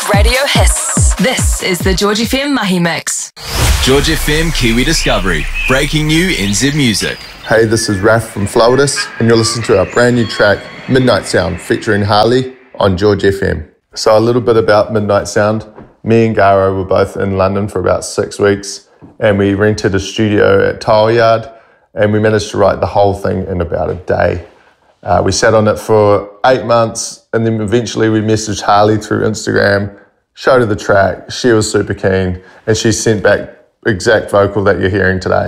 Radio Hits. This is the George FM Mahi Mix. George FM Kiwi Discovery. Breaking new NZ music. Hey, this is Raf from Flawless, and you're listening to our brand new track, Midnight Sound, featuring Harley on George FM. So a little bit about Midnight Sound. Me and Garo were both in London for about 6 weeks, and we rented a studio at Tile Yard, and we managed to write the whole thing in about a day. We sat on it for 8 months, and then eventually we messaged Harley through Instagram, showed her the track. She was super keen, and she sent back exact vocal that you're hearing today.